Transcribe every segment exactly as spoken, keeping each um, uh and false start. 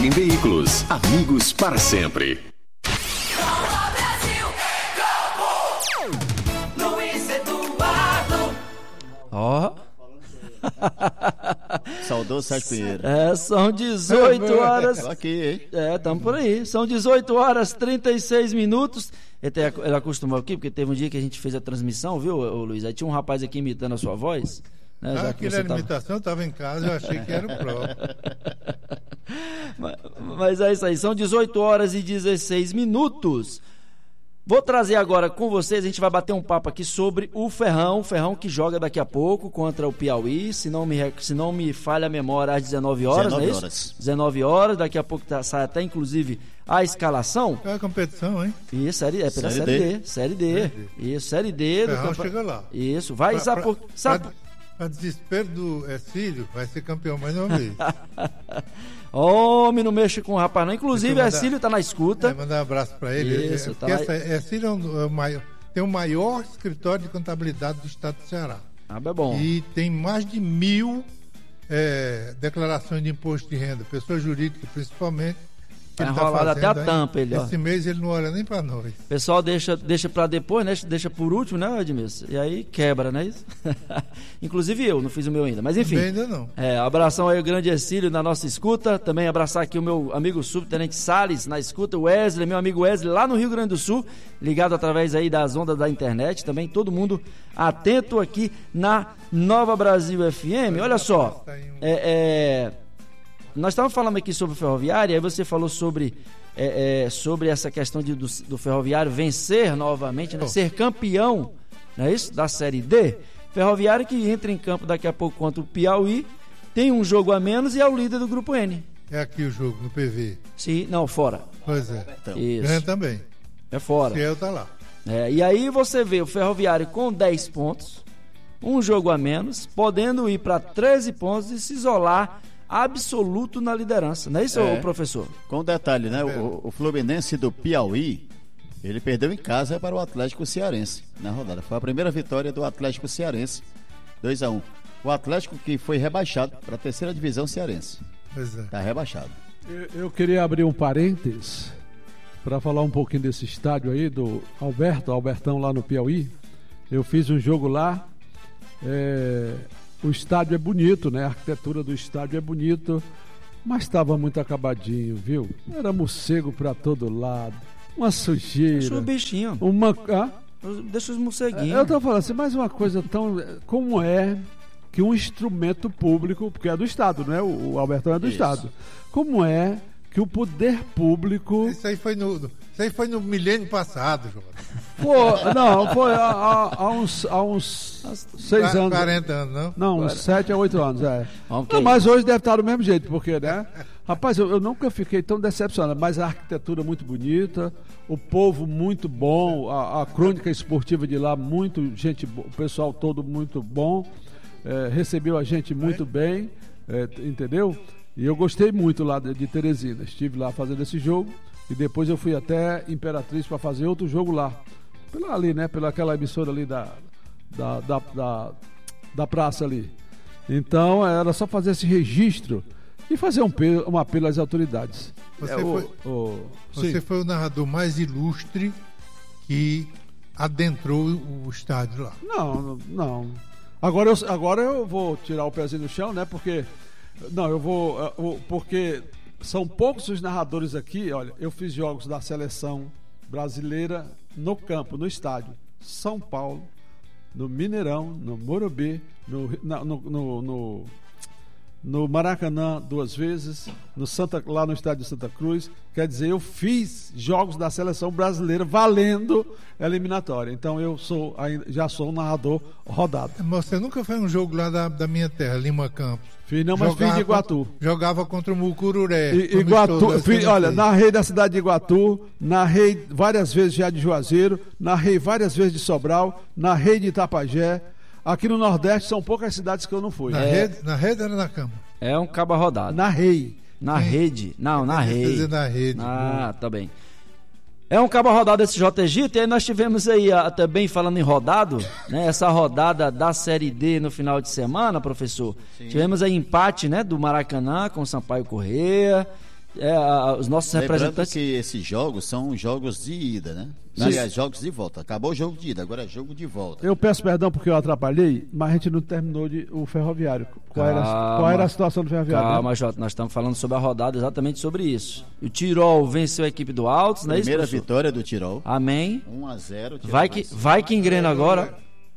Em veículos, amigos para sempre. Ó. Saudoso Sérgio Pinheiro. É, são dezoito horas. Aqui, hein? É, estamos por aí. São dezoito horas e trinta e seis minutos. Ele, ele acostumou aqui, porque teve um dia que a gente fez a transmissão, viu, ô, Luiz? Aí tinha um rapaz aqui imitando a sua voz. Né, ah, aquilo era tava... imitação, eu estava em casa, eu achei que era o próprio. mas, mas é isso aí, são dezoito horas e dezesseis minutos. Vou trazer agora com vocês, a gente vai bater um papo aqui sobre o Ferrão, o Ferrão que joga daqui a pouco contra o Piauí, se não me, se não me falha a memória, às dezenove horas, dezenove não é horas. isso? dezenove horas, daqui a pouco tá, sai até inclusive a escalação. É a competição, hein? Isso, série, é pela Série, série D. D. Série D. Série D. Isso, Série D. O Ferrão campo... chega lá. Isso, vai, pra, sabe, pra, por... sabe... Pra, pra desespero do Ercílio, vai ser campeão mais uma vez. Homem, não mexe com o rapaz não. Inclusive, mandar, Ercílio tá na escuta. É, mandar um abraço para ele. Isso, é, tá porque essa, Ercílio é, um, é o maior, tem o maior escritório de contabilidade do estado do Ceará. Ah, é bom. E tem mais de mil é, declarações de imposto de renda, pessoa jurídica principalmente. Tá enrolado tá até a tampa ele, ó. Esse mês ele não olha nem pra nós. O pessoal deixa, deixa pra depois, né? Deixa por último, né, Edmilson? E aí quebra, né? Inclusive eu, não fiz o meu ainda. Mas enfim. Também ainda não. É, abração aí o grande Ercílio na nossa escuta. Também abraçar aqui o meu amigo subtenente Salles na escuta. O Wesley, meu amigo Wesley, lá no Rio Grande do Sul, ligado através aí das ondas da internet. Também todo mundo atento aqui na Nova Brasil F M. Olha só, é... é... nós estávamos falando aqui sobre o Ferroviário, aí você falou sobre, é, é, sobre essa questão de, do, do Ferroviário vencer novamente, né? Ser campeão, não é isso? Da Série D. Ferroviário que entra em campo daqui a pouco contra o Piauí, tem um jogo a menos e é o líder do Grupo N. É aqui o jogo, no P V. Sim, não, fora. Pois é. Então, isso. Ganha também. É fora. Ciel tá lá. É, e aí você vê o Ferroviário com dez pontos, um jogo a menos, podendo ir para treze pontos e se isolar absoluto na liderança, não é isso, é, professor? Com um detalhe, né? O, o Fluminense do Piauí, ele perdeu em casa para o Atlético Cearense na rodada. Foi a primeira vitória do Atlético Cearense, dois a um. O Atlético que foi rebaixado para a terceira divisão cearense. Pois é. Está rebaixado. Eu, eu queria abrir um parênteses para falar um pouquinho desse estádio aí do Alberto, Albertão lá no Piauí. Eu fiz um jogo lá. É... O estádio é bonito, né? A arquitetura do estádio é bonito, mas estava muito acabadinho, viu? Era morcego para todo lado, uma sujeira. Deixa o bichinho. Uma... Ah? Deixa os morceguinhos. Eu tô falando assim, mais uma coisa tão... Como é que um instrumento público, porque é do Estado, né? O, o Albertão é do Isso. Estado. Como é que o poder público... Isso aí foi no, isso aí foi no milênio passado, João. Pô, não, foi há, há, há uns, há uns seis anos. quarenta anos, não? Não, uns sete a oito anos, é. Okay. Não, mas hoje deve estar do mesmo jeito, porque, né? Rapaz, eu, eu nunca fiquei tão decepcionado, mas a arquitetura muito bonita, o povo muito bom, a, a crônica esportiva de lá, muito gente, o pessoal todo muito bom, é, recebeu a gente muito bem, é, entendeu? E eu gostei muito lá de, de Teresina, estive lá fazendo esse jogo e depois eu fui até Imperatriz para fazer outro jogo lá. Pela ali, né? Pela aquela emissora ali da, da, da, da, da praça ali. Então, era só fazer esse registro e fazer um, um apelo às autoridades. Você, é, foi, o, o, você foi o narrador mais ilustre que adentrou o estádio lá. Não, não. Agora eu, agora eu vou tirar o pezinho do chão, né? Porque... Não, eu vou... Eu, porque são poucos os narradores aqui. Olha, eu fiz jogos da seleção brasileira no campo, no estádio São Paulo, no Mineirão, no Morumbi, no, no, no, no, no Maracanã duas vezes, no Santa, lá no estádio Santa Cruz. Quer dizer, eu fiz jogos da seleção brasileira valendo eliminatória. Então eu sou, já sou um narrador rodado. Mas você nunca foi um jogo lá da, da minha terra, Lima Campos? Fiz não, mas jogava, fiz de Iguatu. Contra, jogava contra o Mucururé. I, Iguatu, fiz, olha, narrei da cidade de Iguatu, narrei várias vezes já de Juazeiro, narrei várias vezes de Sobral, narrei de Itapajé. Aqui no Nordeste são poucas cidades que eu não fui. Na, é, rede, na rede ou na cama? É um cabo rodado. Narrei. Na Sim. rede? Não, na rede. Na rede. Ah, tá bem. É um cabo rodado esse J Egito, e aí nós tivemos aí, a, também falando em rodado, né, essa rodada da Série D no final de semana, professor. Sim. Tivemos aí empate, né, do Maracanã com o Sampaio Corrêa, é, a, os nossos Lembrando representantes... que esses jogos são jogos de ida, né? Isso. Aliás, jogos de volta. Acabou o jogo de ida, agora é jogo de volta. Eu peço perdão porque eu atrapalhei, mas a gente não terminou de, o Ferroviário. Qual, calma, era, qual era a situação do Ferroviário? Calma, Jota, nós estamos falando sobre a rodada, exatamente sobre isso. O Tirol venceu a equipe do Altos, não é isso? Primeira vitória do Tirol. Amém. um a zero. Vai que, vai que engrena agora.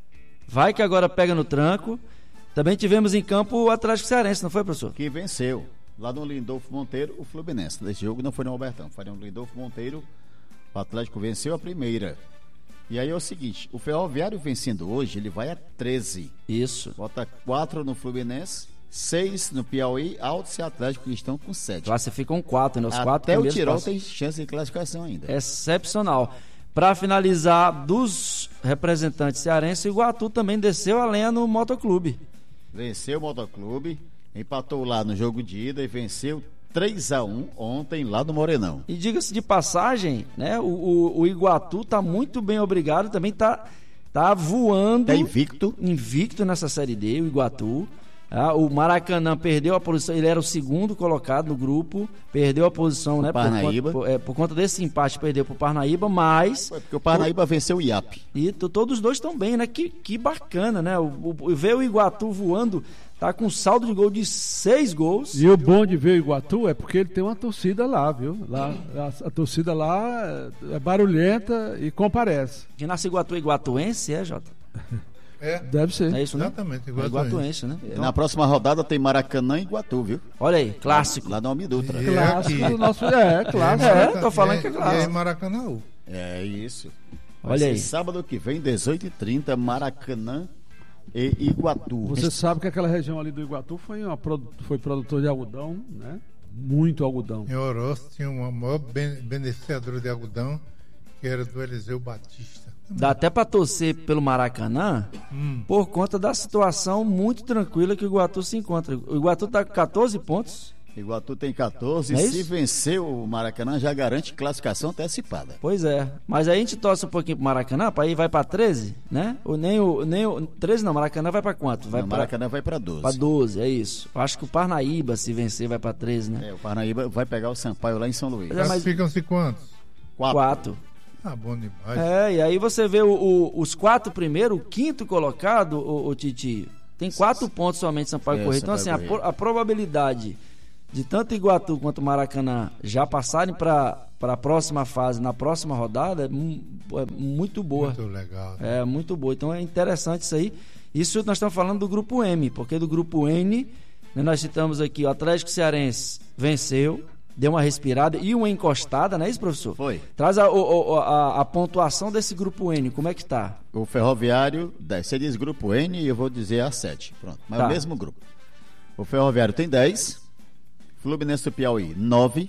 Vai que agora pega no tranco. Também tivemos em campo o Atlético Cearense, não foi, professor? Que venceu. Lá no Lindolfo Monteiro, o Fluminense. Nesse jogo não foi no Albertão, foi no Lindolfo Monteiro. O Atlético venceu a primeira. E aí é o seguinte, o Ferroviário vencendo hoje, ele vai a treze. Isso. Bota quatro no Fluminense, seis no Piauí, Altos e Atlético que estão com sete. Classificam quatro, né? Os Até quatro o primeiros Tirol passam. tem chance de classificação ainda. Excepcional. Para finalizar, dos representantes cearenses, o Iguatu também desceu a lenha no Motoclube. Venceu o Motoclube, empatou lá no jogo de ida e venceu três a um ontem lá no Morenão. E diga-se de passagem, né? O, o, o Iguatu tá muito bem obrigado, também tá, tá voando. Tá invicto. Invicto nessa Série D, o Iguatu. Ah, o Maracanã perdeu a posição, ele era o segundo colocado no grupo, perdeu a posição, né? Parnaíba. Por, por, é, por conta desse empate, perdeu pro Parnaíba, mas... Foi porque o Parnaíba venceu o I A P. E t- todos os dois estão bem, né? Que, que bacana, né? O, o, ver o Iguatu voando, tá com saldo de gol de seis gols. E o bom de ver o Iguatu é porque ele tem uma torcida lá, viu? Lá, a, a torcida lá é barulhenta e comparece. Que nasce Iguatu é iguatuense, é, Jota? É, Deve ser. É isso, né? exatamente, É iguatuense. iguatuense, né? Então, Na próxima rodada tem Maracanã e Iguatu, viu? olha aí, clássico. Lá no Almi Dutra. E Clássico aqui. do nosso. É, clássico. É, Maracanã- tô falando e- que é E clássico. aí, Maracanã. É isso. Vai Olha ser aí. sábado que vem, dezoito e trinta, Maracanã e Iguatu. Você sabe que aquela região ali do Iguatu foi, uma, produ- foi produtor de algodão, né? Muito algodão. Em Oroz tinha um maior ben- beneficiador de algodão, que era do Eliseu Batista. Dá até pra torcer pelo Maracanã Hum. por conta da situação muito tranquila que o Iguatu se encontra. O Iguatu tá com catorze pontos. Iguatu tem catorze. Não é Se isso? vencer o Maracanã, já garante classificação antecipada. Pois é. Mas aí a gente torce um pouquinho pro Maracanã, para aí vai pra treze, né? Ou nem o, nem o treze não, Maracanã vai pra quanto? Vai O pra, Maracanã vai para doze. pra doze, é isso. Eu acho que o Parnaíba, se vencer, vai pra treze, né? É, o Parnaíba vai pegar o Sampaio lá em São Luís. É, mas- Classificam-se quantos? Quatro. Quatro. Ah, bom demais. É, e aí você vê o- o- os quatro primeiros, o quinto colocado, o, o Titi, tem quatro pontos somente Sampaio É, Corrêa. Então, assim, Sampaio a, pro- Corrêa. a probabilidade de tanto Iguatu quanto Maracanã já passarem para a próxima fase, na próxima rodada, é, mu- é muito boa. Muito legal. É muito boa. Então é interessante isso aí. Isso nós estamos falando do grupo M, porque do grupo N, né, nós citamos aqui o Atlético Cearense venceu, deu uma respirada e uma encostada, não é isso, professor? Foi. Traz a, o- o- a, a pontuação desse grupo N, como é que tá? O Ferroviário, dez. Você diz grupo N e eu vou dizer A sete. Pronto, mas Tá. é o mesmo grupo. O Ferroviário tem dez, Fluminense do Piauí nove,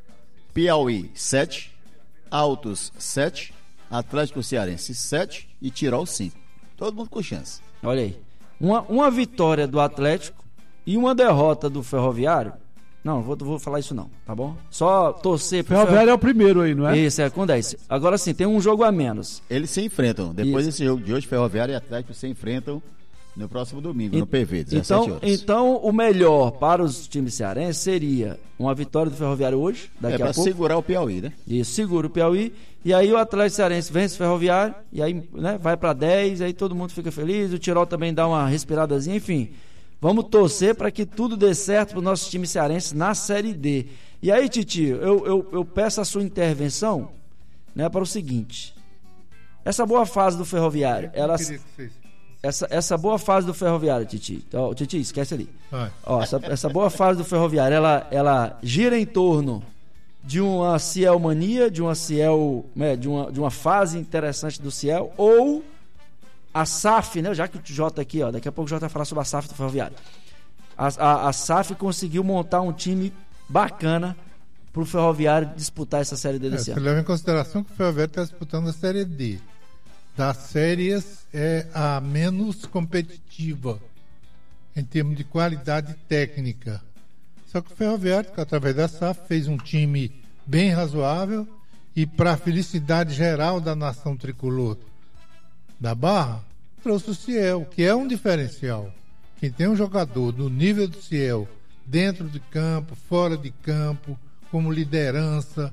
Piauí sete, Altos sete, Atlético Cearense sete e Tirol cinco. Todo mundo com chance. Olha aí. Uma, uma vitória do Atlético e uma derrota do Ferroviário. Não, vou, vou falar isso não, tá bom? Só torcer pro Ferroviário é o primeiro aí, não é? Isso, é, com dez. Agora sim, tem um jogo a menos. Eles se enfrentam. Depois Isso. desse jogo de hoje, Ferroviário e Atlético se enfrentam no próximo domingo, no P V, dezessete Então, horas. então, o melhor para os times cearenses seria uma vitória do Ferroviário hoje, daqui é a para pouco. segurar o Piauí, né? Isso, segura o Piauí. E aí o Atlético Cearense vence o Ferroviário, e aí, né, vai para dez, aí todo mundo fica feliz, o Tirol também dá uma respiradazinha, enfim. Vamos torcer para que tudo dê certo para o nosso time cearense na Série D. E aí, Titio, eu, eu, eu peço a sua intervenção, né, para o seguinte. Essa boa fase do Ferroviário, ela, Eu queria que vocês- essa, essa boa fase do Ferroviário, Titi, ó, Titi, esquece ali. Vai. Ó, essa, essa boa fase do Ferroviário, ela, ela gira em torno de uma Ciel mania, de uma Ciel, né, de uma, de uma fase interessante do Ciel, ou a S A F, né, já que o Jota aqui, ó, daqui a pouco o Jota vai falar sobre a S A F do Ferroviário. A, a, a S A F conseguiu montar um time bacana pro Ferroviário disputar essa Série D É, desse você ano. leva em consideração que o Ferroviário está disputando a Série D. Das séries é a menos competitiva em termos de qualidade técnica. Só que o Ferroviário, através da S A F, fez um time bem razoável e, para a felicidade geral da nação tricolor da Barra, trouxe o Ciel, que é um diferencial. Quem tem um jogador do nível do Ciel, dentro de campo, fora de campo, como liderança,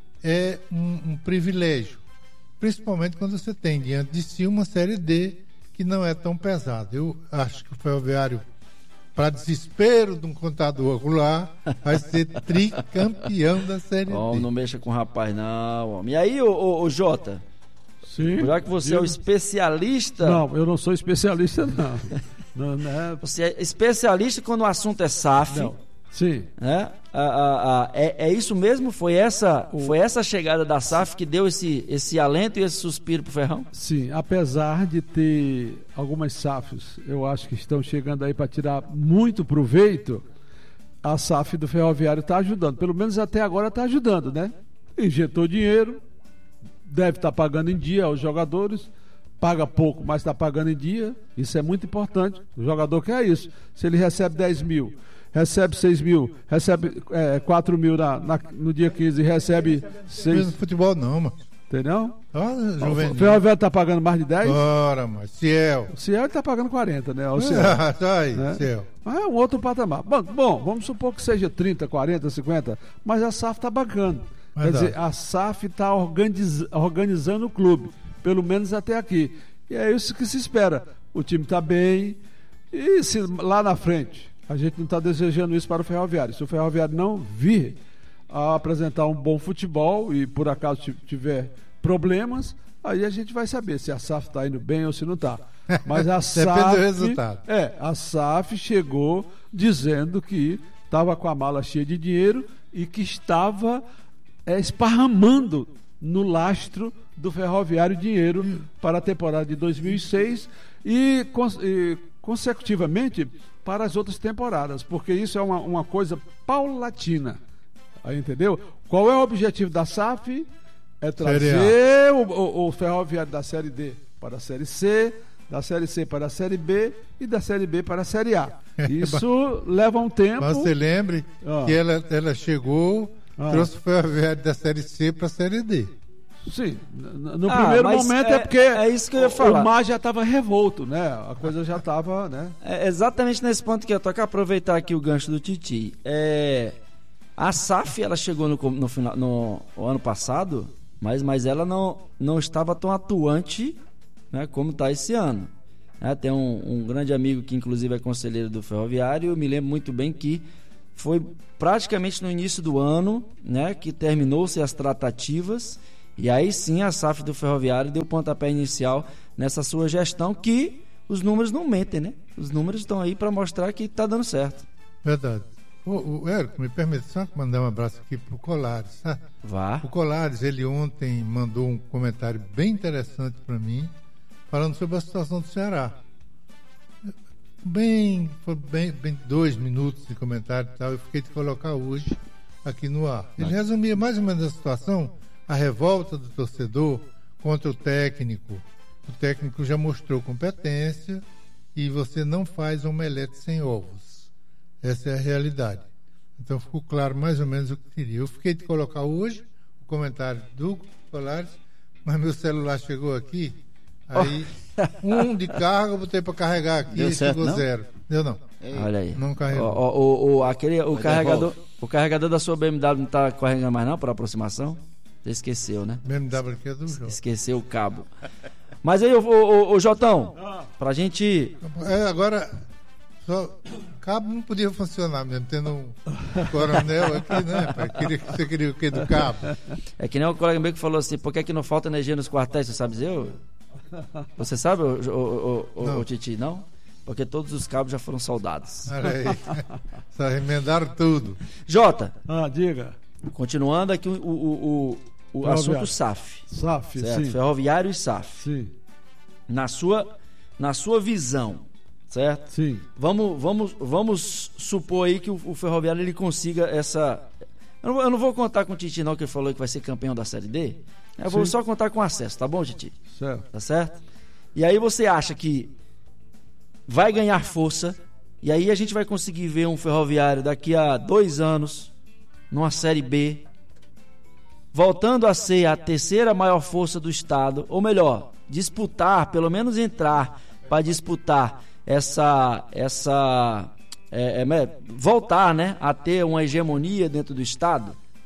é um, um privilégio, principalmente quando você tem diante de si uma Série D que não é tão pesada. Eu acho que o Ferroviário, para desespero de um contador lá, vai ser tricampeão da Série oh, D. Não mexa com o rapaz, não, homem. E aí, ô, ô, ô Jota? Sim. Já que você eu... é o especialista... Não, eu não sou especialista, não. não, não é... Você é especialista quando o assunto é S A F. Não. Sim. Né? Ah, ah, ah, é, é isso mesmo? Foi essa, o... foi essa chegada da S A F que deu esse, esse alento e esse suspiro pro Ferrão? Sim, apesar de ter algumas S A Fs, eu acho que estão chegando aí para tirar muito proveito, a S A F do Ferroviário está ajudando. Pelo menos até agora está ajudando, né? Injetou dinheiro, deve estar tá pagando em dia aos jogadores, paga pouco, mas está pagando em dia, isso é muito importante. O jogador quer isso. Se ele recebe dez mil, recebe seis mil, recebe é, quatro mil na, na, no dia quinze e recebe seis. No futebol não, mano. Entendeu? Ah, o Ferroviário está pagando mais de dez? Ora, mas Ciel. O Ciel está pagando quarenta, né? O Ciel. Ah, tá aí, né? Ciel. Mas é um outro patamar. Bom, bom, vamos supor que seja trinta, quarenta, cinquenta, mas a S A F está bacana. Quer dizer, a S A F está organiz, organizando o clube, pelo menos até aqui. E é isso que se espera. O time está bem, e se lá na frente, a gente não está desejando isso para o Ferroviário. Se o Ferroviário não vir a apresentar um bom futebol e por acaso tiver problemas, aí a gente vai saber se a S A F está indo bem ou se não está. Mas a S A F, depende do resultado. É, a S A F chegou dizendo que estava com a mala cheia de dinheiro e que estava é, esparramando no lastro do Ferroviário dinheiro hum. para a temporada de dois mil e seis e, e consecutivamente para as outras temporadas, porque isso é uma, uma coisa paulatina. Aí, entendeu? Qual é o objetivo da S A F? É trazer o, o, o Ferroviário da Série D para a Série C, da Série C para a Série B e da Série B para a Série A. Isso leva um tempo. Mas você lembre ah. que ela, ela chegou, ah. trouxe o Ferroviário da Série C para a Série D. Sim, no ah, primeiro momento é, é porque é isso que eu ia falar. O mar já estava revolto, né? A coisa já estava, né? É exatamente nesse ponto que eu toco, aproveitar aqui o gancho do Titi. É, a S A F, ela chegou no, no, final, no, no ano passado, mas, mas ela não, não estava tão atuante, né, como está esse ano. É, tem um, um grande amigo que inclusive é conselheiro do Ferroviário, eu me lembro muito bem que foi praticamente no início do ano, né, que terminou-se as tratativas. E aí sim a S A F do Ferroviário deu o pontapé inicial nessa sua gestão, que os números não mentem, né? Os números estão aí para mostrar que está dando certo. Verdade. O, o Érico, me permite só mandar um abraço aqui pro Colares, tá? Vá. O Colares, ele ontem mandou um comentário bem interessante para mim, falando sobre a situação do Ceará. Bem, foi bem, bem dois minutos de comentário e tal, eu fiquei de colocar hoje aqui no ar. Ele resumia mais ou menos a situação, a revolta do torcedor contra o técnico. O técnico já mostrou competência e você não faz omelete sem ovos. Essa é a realidade. Então ficou claro mais ou menos o que queria. Eu fiquei de colocar hoje o comentário do Colares, mas meu celular chegou aqui, aí oh. um de carga eu botei para carregar aqui e ficou não? zero. Deu não. Ei, olha aí. Não carregou. O, o, o, aquele, o, carregador, o carregador da sua B M W não está carregando mais não, para aproximação? Você esqueceu, né? B M W aqui é do jogo. Esqueceu o cabo. Mas aí, o, o, o Jotão, pra gente... É, agora, só, cabo não podia funcionar mesmo, tendo um coronel aqui, né, pai? Queria, você queria o quê do cabo? É que nem o colega meu que falou assim, por que, é que não falta energia nos quartéis, você sabe dizer? Você sabe, o, o, o, o, o Titi, não? Porque todos os cabos já foram soldados. Olha aí, só remendaram tudo. Jota. Ah, diga. Continuando aqui o, o, o, o assunto S A F. S A F, certo? sim. Ferroviário e S A F. Sim. Na sua, na sua visão, certo? Sim. Vamos, vamos, vamos supor aí que o, o Ferroviário ele consiga essa... Eu não, eu não vou contar com o Titi não, que ele falou que vai ser campeão da Série D. Eu vou Sim. só contar com acesso, tá bom, Titi? Certo. Tá certo? E aí você acha que vai ganhar força, e aí a gente vai conseguir ver um Ferroviário daqui a dois anos numa Série B, voltando a ser a terceira maior força do estado, ou melhor, disputar, pelo menos entrar para disputar essa, essa é, é, voltar, né, a ter uma hegemonia dentro do estado.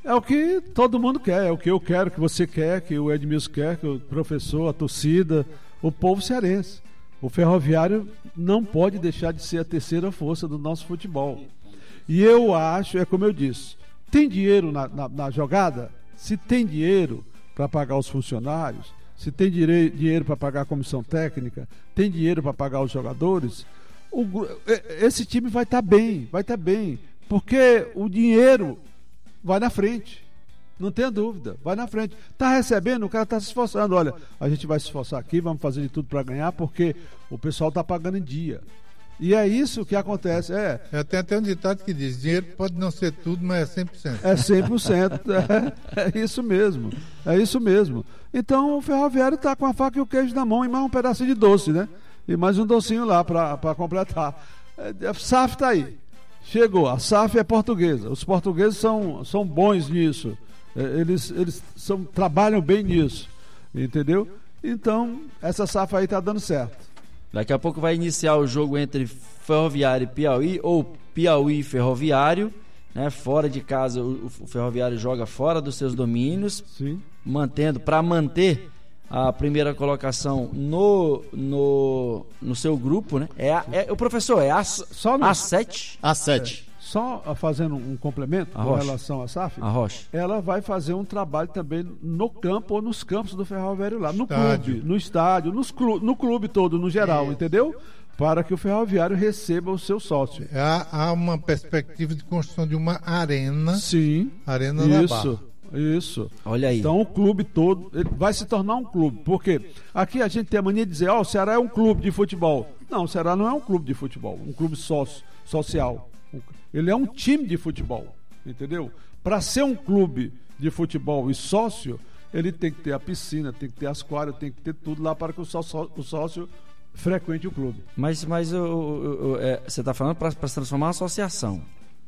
É o que todo mundo quer, é o que eu quero, que você quer, que o Edmilson quer, que o professor, a torcida, o povo cearense. O Ferroviário não pode deixar de ser a terceira força do nosso futebol. E eu acho, é como eu disse, tem dinheiro na, na, na jogada? Se tem dinheiro para pagar os funcionários, se tem dire, dinheiro para pagar a comissão técnica, tem dinheiro para pagar os jogadores, o, esse time vai estar tá bem, vai estar tá bem, porque o dinheiro vai na frente, não tenha dúvida, vai na frente. Está recebendo, o cara está se esforçando. Olha, a gente vai se esforçar aqui, vamos fazer de tudo para ganhar, porque o pessoal está pagando em dia. E é isso que acontece. É, é, tem até um ditado que diz: dinheiro pode não ser tudo, mas é cem por cento. É cem por cento, é, é isso mesmo, é isso mesmo. Então o Ferroviário está com a faca e o queijo na mão e mais um pedacinho de doce, né? E mais um docinho lá para completar. A S A F está aí. Chegou, a S A F é portuguesa. Os portugueses são, são bons nisso. Eles, eles são, trabalham bem nisso. Entendeu? Então, essa S A F aí está dando certo. Daqui a pouco vai iniciar o jogo entre Ferroviário e Piauí, ou Piauí e Ferroviário. Né? Fora de casa, o, o Ferroviário joga fora dos seus domínios. Sim. Mantendo, para manter a primeira colocação no, no, no seu grupo, né? É, a, é o professor, é a, só no, a sete. A sete. É, só fazendo um complemento a com Rocha. relação à S A F, a Rocha. Ela vai fazer um trabalho também no campo ou nos campos do Ferroviário lá, no estádio. clube, no estádio, nos clu, no clube todo, no geral, é. Entendeu? Para que o Ferroviário receba o seu sócio. Há, há uma perspectiva de construção de uma arena. Sim. Arena isso. da Barra. Isso. Olha aí. Então o clube todo ele vai se tornar um clube. Porque aqui a gente tem a mania de dizer, ó, oh, o Ceará é um clube de futebol. Não, o Ceará não é um clube de futebol, um clube sócio, social. Ele é um time de futebol, entendeu? Para ser um clube de futebol e sócio, ele tem que ter a piscina, tem que ter as quadras, tem que ter tudo lá para que o sócio, o sócio frequente o clube. Mas, mas eu, eu, eu, é, você está falando para se transformar uma associação,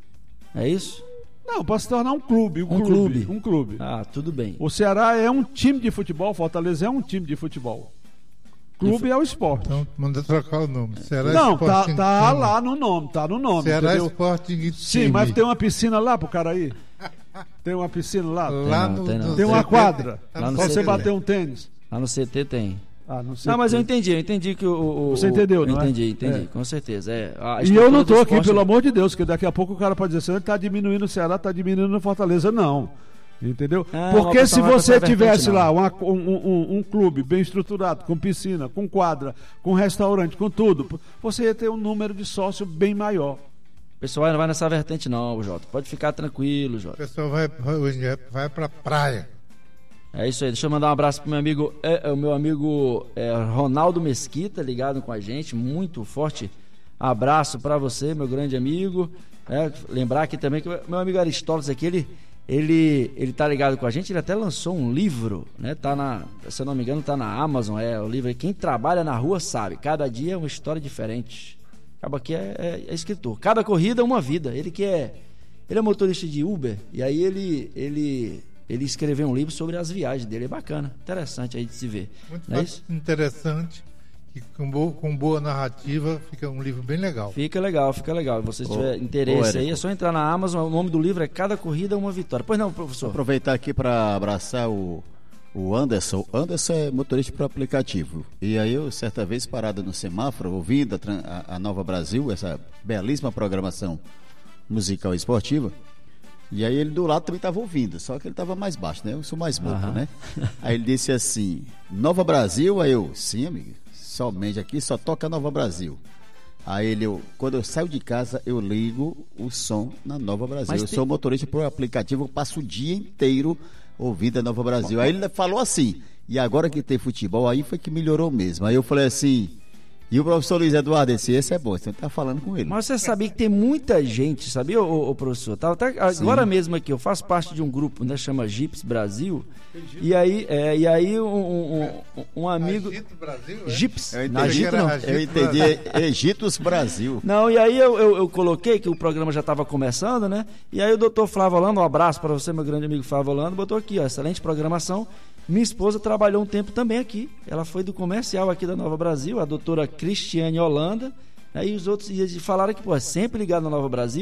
é isso? Não, para se tornar um clube, um, um clube, clube. Um clube. Ah, tudo bem. O Ceará é um time de futebol, Fortaleza é um time de futebol. Clube é o esporte. Então, manda trocar o nome. Ceará Não, tá, Sporting tá time. lá no nome, tá no nome. Ceará entendeu? Sporting time. Sim, mas tem uma piscina lá pro cara ir? Tem uma piscina lá? Lá tem, no, tem, no tem uma C T, quadra? Tá pra você C T. bater um tênis? Lá no C T tem. Ah, não, não, mas eu entendi, eu entendi que o... o você entendeu, não eu é? entendi, entendi, é. com certeza. É, e eu não tô aqui, esporte... pelo amor de Deus, que daqui a pouco o cara pode dizer assim, ele tá diminuindo o Ceará, tá diminuindo o Fortaleza. Não. Entendeu? Ah, porque se você tivesse lá uma, um, um, um clube bem estruturado, com piscina, com quadra, com restaurante, com tudo, você ia ter um número de sócio bem maior. O pessoal não vai nessa vertente não, Jota. Pode ficar tranquilo, Jota. O pessoal vai, vai, vai pra praia. É isso aí, deixa eu mandar um abraço pro meu amigo, é, é, o meu amigo é, Ronaldo Mesquita, ligado com a gente, muito forte abraço para você, meu grande amigo. É, lembrar aqui também que o meu amigo Aristóteles aqui, ele, ele, ele tá ligado com a gente, ele até lançou um livro, né? Tá na, se eu não me engano, tá na Amazon, é o livro aí, Quem Trabalha na Rua Sabe, cada dia é uma história diferente. Acaba aqui é, é, é escritor, cada corrida é uma vida, ele que é, ele é motorista de Uber, e aí ele, ele Ele escreveu um livro sobre as viagens dele. É bacana, interessante aí de se ver. Muito é interessante. E com boa, com boa narrativa, fica um livro bem legal. Fica legal, fica legal. Se você tiver oh, interesse oh, aí, é só entrar na Amazon. O nome do livro é Cada Corrida é uma Vitória. Pois não, professor? Vou aproveitar aqui para abraçar o, o Anderson. O Anderson é motorista para aplicativo. E aí eu, certa vez, parado no semáforo, ouvindo a, a, a Nova Brasil, essa belíssima programação musical e esportiva. E aí ele do lado também estava ouvindo, só que ele estava mais baixo, né? Eu sou mais moco, né? Aí ele disse assim, Nova Brasil, aí eu, sim, amigo, somente aqui só toca Nova Brasil. Aí ele, eu, quando eu saio de casa, eu ligo o som na Nova Brasil. Mas eu tem... sou motorista por aplicativo, eu passo o dia inteiro ouvindo a Nova Brasil. Aí ele falou assim, e agora que tem futebol, aí foi que melhorou mesmo. Aí eu falei assim... E o professor Luiz Eduardo, esse, esse é bom, você tá falando com ele. Mas você sabia que tem muita gente, sabia, ô, ô professor? Tá, tá, agora mesmo aqui, eu faço parte de um grupo, né, chama Gips Brasil. Egito. E aí, é, e aí um, um, um, um amigo... Egito Brasil? É? Gips. Eu entendi, Egito, não. Eu entendi Egitos Brasil. Não, e aí eu, eu, eu coloquei que o programa já estava começando, né? E aí o doutor Flávio Holanda, um abraço para você, meu grande amigo Flávio Holanda, botou aqui, ó, excelente programação. Minha esposa trabalhou um tempo também aqui. Ela foi do comercial aqui da Nova Brasil, a doutora Cristiane Holanda. Né, e os outros e falaram que, pô, sempre ligado na Nova Brasil,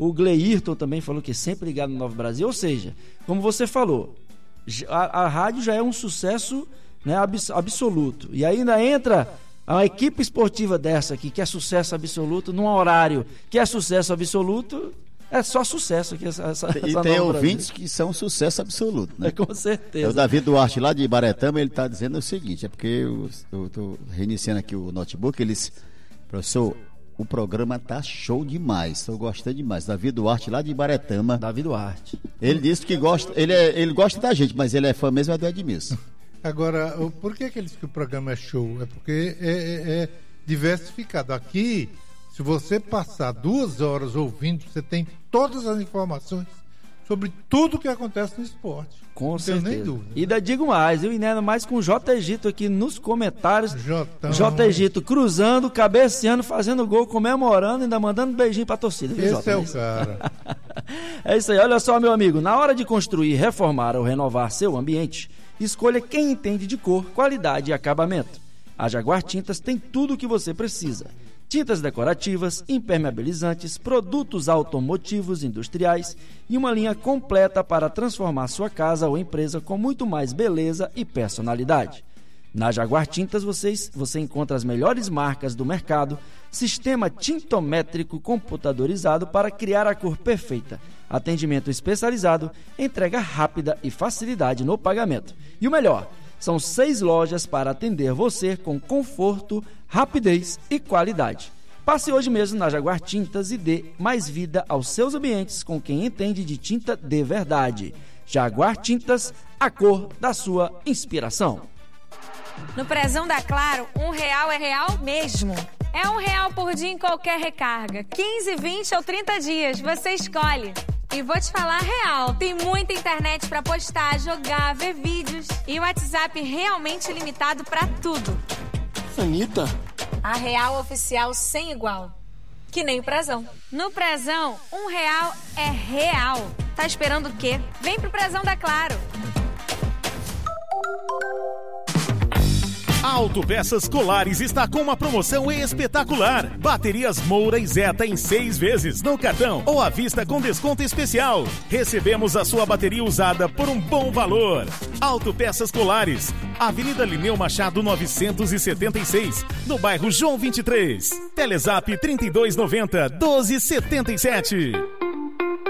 O Gleirton também falou que é sempre ligado no Nova Brasil. Ou seja, como você falou, a, a rádio já é um sucesso, né, abs, absoluto. E ainda entra uma equipe esportiva dessa aqui, que é sucesso absoluto, num horário que é sucesso absoluto. É só sucesso aqui essa, essa, E essa tem Nova ouvintes Brasil. Que são sucesso absoluto, né? É, com certeza. É o Davi Duarte lá de Ibaretama, ele está dizendo o seguinte, é porque eu estou reiniciando aqui o notebook, eles, professor, o programa tá show demais, estou gostando demais. Davi Duarte lá de Ibaretama. Davi Duarte. Ele disse que gosta, ele, é, ele gosta da gente, mas ele é fã mesmo é do Edmilson. Agora, por que, que ele diz que o programa é show? É porque é, é, é diversificado. Aqui, se você passar duas horas ouvindo, você tem todas as informações sobre tudo que acontece no esporte. Com Não certeza. tenho nem dúvida. E ainda digo mais, eu ainda mais com o J. Egito aqui nos comentários. Jotão. J. Egito cruzando, cabeceando, fazendo gol, comemorando, ainda mandando beijinho pra torcida. Viu, Esse Jota? é o cara. É isso aí, olha só, meu amigo. Na hora de construir, reformar ou renovar seu ambiente, escolha quem entende de cor, qualidade e acabamento. A Jaguar Tintas tem tudo o que você precisa. Tintas decorativas, impermeabilizantes, produtos automotivos industriais e uma linha completa para transformar sua casa ou empresa com muito mais beleza e personalidade. Na Jaguar Tintas vocês, você encontra as melhores marcas do mercado, sistema tintométrico computadorizado para criar a cor perfeita, atendimento especializado, entrega rápida e facilidade no pagamento. E o melhor, são seis lojas para atender você com conforto, rapidez e qualidade. Passe hoje mesmo na Jaguar Tintas e dê mais vida aos seus ambientes com quem entende de tinta de verdade. Jaguar Tintas, a cor da sua inspiração. No Prezão da Claro, um real é real mesmo. É um real por dia em qualquer recarga. quinze, vinte ou trinta dias, você escolhe. E vou te falar real, tem muita internet pra postar, jogar, ver vídeos. E o WhatsApp realmente limitado pra tudo. Anitta? A real oficial sem igual. Que nem o Prezão. No Prezão, um real é real. Tá esperando o quê? Vem pro Prezão da Claro. A Autopeças Colares está com uma promoção espetacular. Baterias Moura e Zeta em seis vezes no cartão ou à vista com desconto especial. Recebemos a sua bateria usada por um bom valor. Autopeças Colares, Avenida Lineu Machado novecentos e setenta e seis, no bairro João vinte e três. Telezap trinta e dois noventa, doze setenta e sete.